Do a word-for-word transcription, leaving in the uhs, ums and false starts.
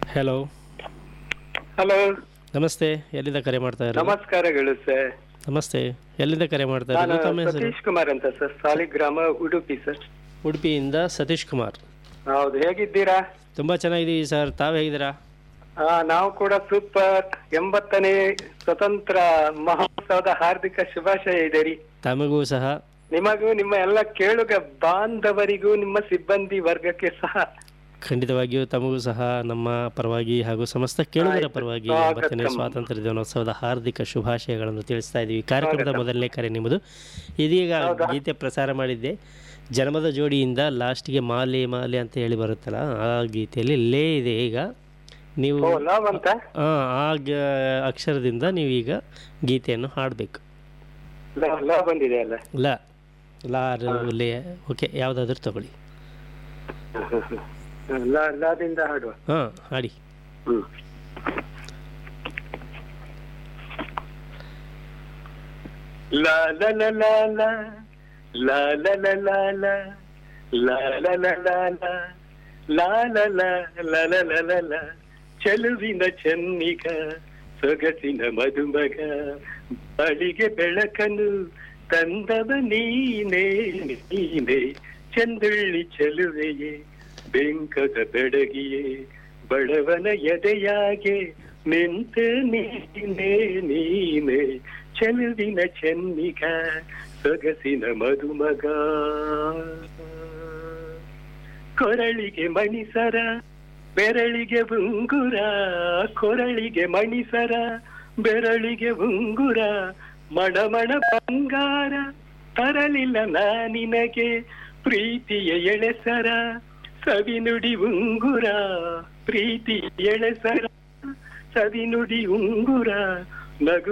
Hello hello, ನಮಸ್ತೆ. ಎಲ್ಲಿಂದ ಕರೆ ಮಾಡ್ತಾ ಇರೋದು? ನಮಸ್ಕಾರಗಳು ಸರ್. ನಮಸ್ತೆ. ಎಲ್ಲಿಂದ ಕರೆ ಮಾಡ್ತಾ ನಾನು ಇರೋದು? ತಮ್ಮ ಹೆಸರು? ಸತೀಶ್ ಕುಮಾರ್ ಅಂತ ಸರ್, ಸಾಲಿಗ್ರಾಮ ಉಡುಪಿ ಸರ್. ಉಡುಪಿಯಿಂದ ಸತೀಶ್ ಕುಮಾರ್. ಹೌದು, ಹೇಗಿದ್ದೀರಾ? ತುಂಬಾ ಚೆನ್ನಾಗಿದ್ದೀವಿ ಸರ್, ತಾವು ಹೇಗಿದ್ದೀರಾ? ಆ, ನಾವು ಕೂಡ ಸೂಪರ್. ಎಂಬತ್ತನೇ ಸ್ವತಂತ್ರ ಮಹೋತ್ಸವದ ಹಾರ್ದಿಕ ಶುಭಾಶಯ ಇದೆ ರೀ. ತಮಗೂ ಸಹ. ನಿಮಗೂ, ನಿಮ್ಮ ಎಲ್ಲ ಕೇಳುಗ ಬಾಂಧವರಿಗೂ, ನಿಮ್ಮ ಸಿಬ್ಬಂದಿ ವರ್ಗಕ್ಕೆ ಸಹ ಖಂಡಿತವಾಗಿಯೂ ತಮಗೂ ಸಹ ನಮ್ಮ ಪರವಾಗಿ ಹಾಗೂ ಸಮಸ್ತ ಕೇಳುಗರ ಆಯ್ತು. ಪರವಾಗಿ ಸ್ವಾಗತ. ಎಂಬತ್ತನೇ ಸ್ವಾತಂತ್ರ್ಯ ದಿನೋತ್ಸವದ ಹಾರ್ದಿಕ ಶುಭಾಶಯಗಳನ್ನು ತಿಳಿಸ್ತಾ ಇದ್ದೀವಿ. ಕಾರ್ಯಕ್ರಮದ ಸ್ವಾಗತ. ಮೊದಲನೇ ಕರೆ ನಿಮ್ಮದು. ಇದೀಗ ಹೌದಾ? ಗೀತೆ ಪ್ರಸಾರ ಮಾಡಿದ್ದೆ, ಜನ್ಮದ ಜೋಡಿಯಿಂದ ಲಾಸ್ಟ್ಗೆ ಮಾಲೆ ಮಾಲೆ ಅಂತ ಹೇಳಿ ಬರುತ್ತಲ್ಲ, ಆ ಗೀತೆಯಲ್ಲಿ ಲೇ ಇದೆ. ಈಗ ನೀವು ಓ, ಲವ್ ಅಂತ. ಆ, ಆ ಗ- ಅಕ್ಷರದಿಂದ ನೀವೀಗ ಗೀತೆಯನ್ನು ಹಾಡಬೇಕು. ಲವ್ ಲವ್ ಬಂದಿದೆ ಅಲ್ಲ. ಲ ಲಾರು ಲೇ ಓಕೆ, ಯಾವುದಾದ್ರೂ ತಗೊಳ್ಳಿ. ಲ- ಲದಿಂದ ಹಾಡುವ. ಹಾಂ, ಹಾಡಿ. ಹ್ಮ್. ಲಾ ಲ ಲ ಲ ಲ ಲಾ ಲ ಲ ಲ ಲ ಲಾ ಲ ಲ ಲ ಲ ಲಾ ಲ ಲ ಲ ಲ ಲ ಲ ಲ ಚೆಲುವಿನ ಚೆನ್ನಿಗ ಸೊಗಸಿನ ಮದುಮಗ ಬಾಳಿಗೆ ಬೆಳಕನು ತಂದವ ನೀನೇ ನೀನೇ ಚಂದುಳ್ಳಿ ಚೆಲುವೆಯೇ ಬೆಂಕದ ಬೆಡಗಿಯೇ ಬಡವನ ಎದೆಯಾಗೆ ನಿಂತ ನೀನೇ ನೀನೇ ಚೆಲುವಿನ ಚೆನ್ನಿಗ ಸೊಗಸಿನ ಮದುಮಗ ಕೊರಳಿಗೆ ಮಣಿಸರ ಬೆರಳಿಗೆ ಉಂಗುರ ಕೊರಳಿಗೆ ಮಣಿಸರ ಬೆರಳಿಗೆ ಉಂಗುರ ಮಣಮಣ ಬಂಗಾರ ತರಲಿಲ್ಲ ನಾನಿನಗೆ ಪ್ರೀತಿಯ ಎಳೆಸರ ಸವಿನುಡಿ ಉಂಗುರ ಪ್ರೀತಿ ಎಳೆಸರ ಸವಿನುಡಿ ಉಂಗುರ ನಗು